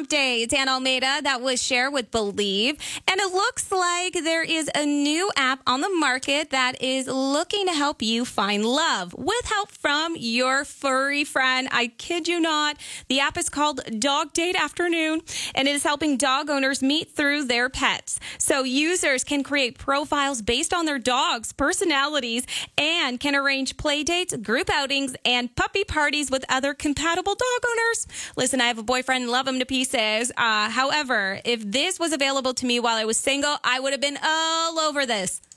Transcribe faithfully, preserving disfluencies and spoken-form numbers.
Hump Day. Dan Almeida, that was shared with Believe. And it looks like there is a new app on the market that is looking to help you find love with help from your furry friend. I kid you not. The app is called Dog Date Afternoon, and it is helping dog owners meet through their pets. So users can create profiles based on their dog's personalities and can arrange play dates, group outings, and puppy parties with other compatible dog owners. Listen, I have a boyfriend, love him to pieces. Uh, however, if this was available to me while I was single, I would have been all over this.